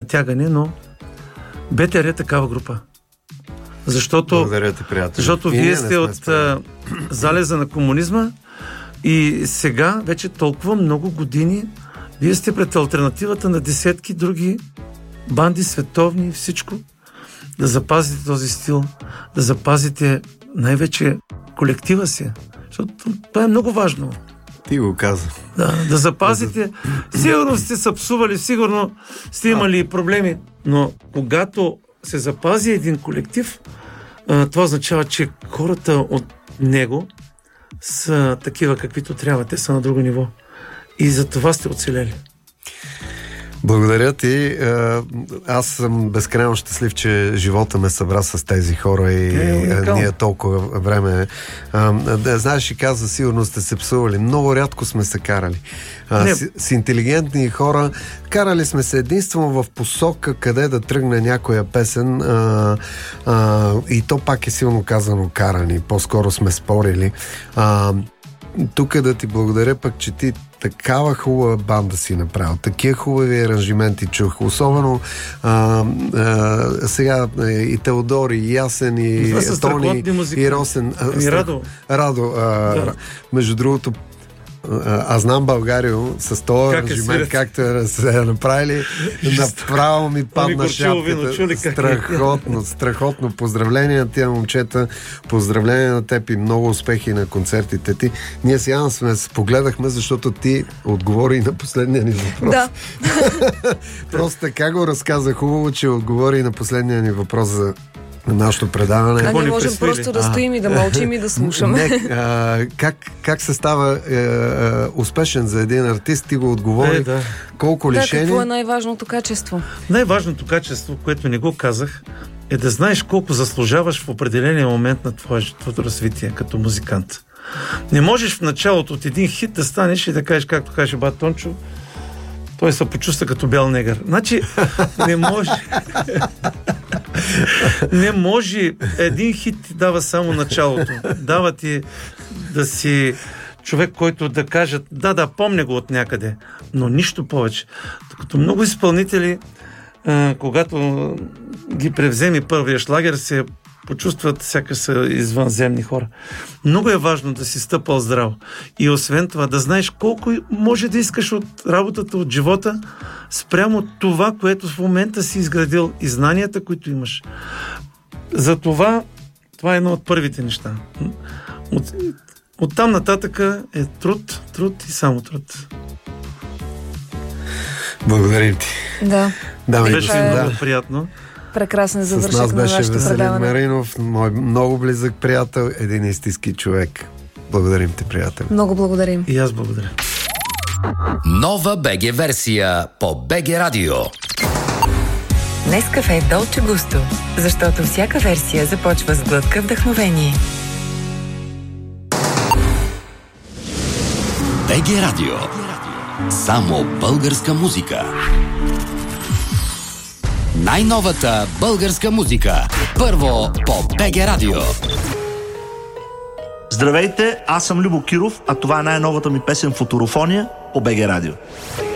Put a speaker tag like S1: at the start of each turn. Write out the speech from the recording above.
S1: натягане, но БТР е такава група. Защото вие сте от залеза на комунизма и сега вече толкова много години вие сте пред алтернативата на десетки други банди, световни, всичко. Да запазите този стил, да запазите най-вече колектива си. Защото това е много важно.
S2: Ти го каза.
S1: Да запазите. Сигурно сте се псували, сигурно сте имали проблеми, но когато се запази един колектив, това означава, че хората от него са такива, каквито трябва. Те са на друго ниво. И за това сте оцелели.
S2: Благодаря ти. Аз съм безкрайно щастлив, че живота ме събра с тези хора и ние толкова време. Знаеш, и каза, сигурно сте се псували. Много рядко сме се карали. С интелигентни хора. Карали сме се единствено в посока къде да тръгне някоя песен и то пак е силно казано карани. По-скоро сме спорили. Тук да ти благодаря пък, че ти такава хубава банда си направил. Такива хубави аранжименти чух. Особено сега и Теодор, и Ясен, и Тони, и Росен.
S1: И Радо.
S2: Да. Между другото, аз знам България с този аранжимент, както е направили. Направо ми падна шапката. Страхотно. Поздравления на тия момчета. Поздравления на теб и много успехи на концертите ти. Ние сега сме се погледахме, защото ти отговори на последния ни въпрос.
S3: Да.
S2: Просто така го разказа хубаво, че отговори на последния ни въпрос за нашето предаване.
S3: А ние можем просто да стоим и да мълчим и да слушаме.
S2: Как се става успешен за един артист? Ти го отговори. Колко лишени?
S3: Какво е най-важното качество?
S1: Най-важното качество, което не го казах, е да знаеш колко заслужаваш в определения момент на твоето развитие като музикант. Не можеш в началото от един хит да станеш и да кажеш, както каже бат Тончо, той се почувства като бял негър. Значи, не може... Не може. Един хит ти дава само началото. Дава ти да си човек, който да кажат, да, помня го от някъде, но нищо повече. Докато много изпълнители, когато ги превземи първия шлагер, се почувстват сякаш са извънземни хора. Много е важно да си стъпал здраво. И освен това, да знаеш колко може да искаш от работата, от живота, спрямо това, което в момента си изградил и знанията, които имаш. За това е едно от първите неща. От там нататъка е труд и само труд.
S2: Благодарим ти.
S3: Да.
S1: Беше много приятно.
S3: Прекрасен завършек на нашето предаване.
S2: С нас беше Веселин Маринов, мой много близък приятел, един истински човек. Благодарим ти, приятел.
S3: Много благодарим.
S1: И аз благодаря.
S4: Нова БГ версия по БГ Радио.
S5: Нескафе Долче Густо, защото всяка версия започва с глътка вдъхновение.
S4: БГ Радио. Само българска музика. Най-новата българска музика. Първо по БГ Радио.
S6: Здравейте, аз съм Любо Киров, а това е най-новата ми песен "Футурофония" по БГ Радио.